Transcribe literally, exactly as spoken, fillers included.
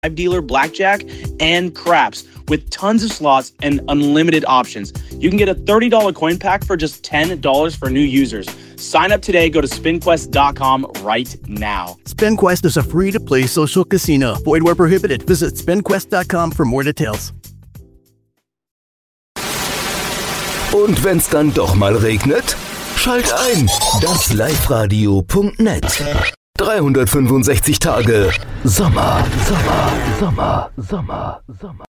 five dealer blackjack and craps with tons of slots and unlimited options. You can get a thirty dollars coin pack for just ten dollars for new users. Sign up today. Go to spin quest dot com right now. SpinQuest is a free-to-play social casino. Void where prohibited. Visit spin quest dot com for more details. Und wenn's dann doch mal regnet? Schalt ein, das liveradio punkt net. dreihundertfünfundsechzig Tage Sommer, Sommer, Sommer, Sommer, Sommer.